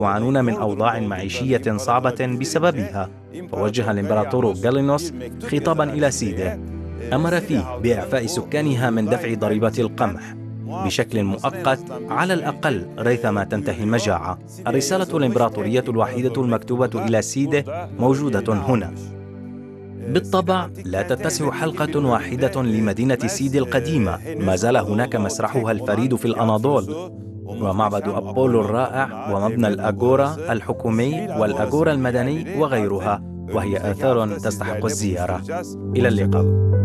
يعانون من أوضاع معيشية صعبة بسببها. فوجه الإمبراطور غالينوس خطابا إلى سيده أمر فيه بإعفاء سكانها من دفع ضريبة القمح بشكل مؤقت على الأقل ريثما تنتهي المجاعة. الرسالة الإمبراطورية الوحيدة المكتوبة إلى سيده موجودة هنا. بالطبع لا تتسع حلقة واحدة لمدينة سيدي القديمة، ما زال هناك مسرحها الفريد في الأناضول، ومعبد أبولو الرائع، ومبنى الأغورا الحكومي والأغورا المدني وغيرها، وهي آثار تستحق الزيارة. إلى اللقاء.